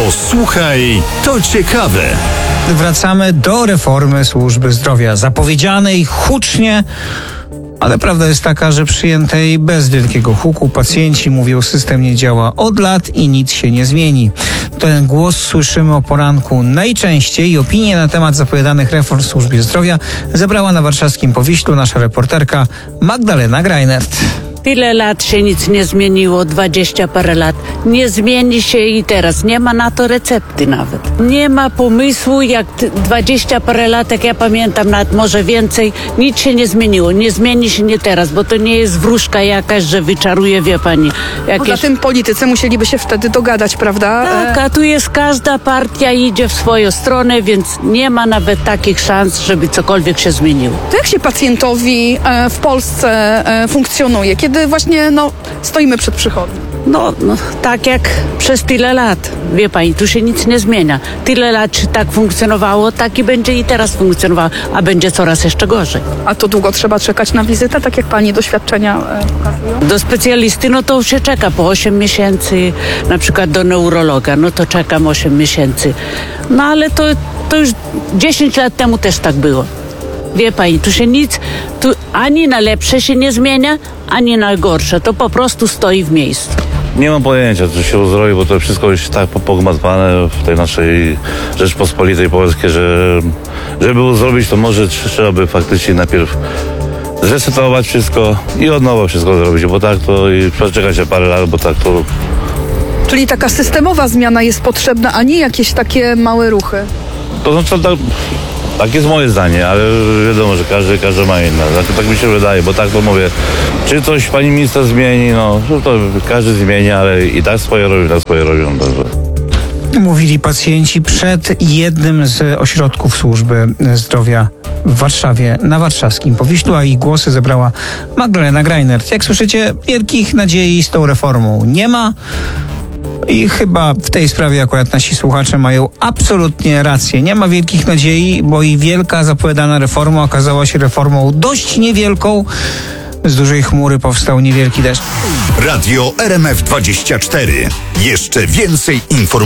Posłuchaj, to ciekawe. Wracamy do reformy służby zdrowia, zapowiedzianej hucznie, ale prawda jest taka, że przyjętej bez wielkiego huku. Pacjenci mówią, system nie działa od lat i nic się nie zmieni. Ten głos słyszymy o poranku najczęściej i opinie na temat zapowiadanych reform w służbie zdrowia zebrała na warszawskim Powiślu nasza reporterka Magdalena Greinert. Tyle lat się nic nie zmieniło, 20 parę lat. Nie zmieni się i teraz. Nie ma na to recepty nawet. Nie ma pomysłu, jak 20 parę lat, jak ja pamiętam, nawet może więcej, nic się nie zmieniło. Nie zmieni się nie teraz, bo to nie jest wróżka jakaś, że wyczaruje, wie pani. Poza tym politycy musieliby się wtedy dogadać, prawda? Tak, a tu jest każda partia idzie w swoją stronę, więc nie ma nawet takich szans, żeby cokolwiek się zmieniło. To jak się pacjentowi w Polsce funkcjonuje, kiedy właśnie stoimy przed przychodnią? No, tak jak przez tyle lat. Wie pani, tu się nic nie zmienia. Tyle lat czy tak funkcjonowało, tak i będzie i teraz funkcjonowało, a będzie coraz jeszcze gorzej. A to długo trzeba czekać na wizytę, tak jak pani doświadczenia pokazują? Do specjalisty, to się czeka po 8 miesięcy, na przykład do neurologa, to czekam 8 miesięcy. Ale to już 10 lat temu też tak było. Wie pani, tu się nic, ani na lepsze się nie zmienia, ani na gorsze. To po prostu stoi w miejscu. Nie mam pojęcia, co się uzdrowi, bo to wszystko jest tak pogmatwane w tej naszej Rzeczpospolitej Polskiej, że żeby uzdrowić, to może trzeba by faktycznie najpierw zresetować wszystko i od nowa wszystko zrobić, bo tak to i przeczekać się parę lat, bo tak to... Czyli taka systemowa zmiana jest potrzebna, a nie jakieś takie małe ruchy? Tak jest moje zdanie, ale wiadomo, że każdy ma inne. Tak mi się wydaje, bo tak to mówię. Czy coś pani minister zmieni, to każdy zmieni, ale i tak swoje robią. Mówili pacjenci przed jednym z ośrodków służby zdrowia w Warszawie, na warszawskim Powiślu, a ich głosy zebrała Magdalena Greinert. Jak słyszycie, wielkich nadziei z tą reformą nie ma. I chyba w tej sprawie akurat nasi słuchacze mają absolutnie rację. Nie ma wielkich nadziei, bo i wielka zapowiadana reforma okazała się reformą dość niewielką. Z dużej chmury powstał niewielki deszcz. Radio RMF24. Jeszcze więcej informacji.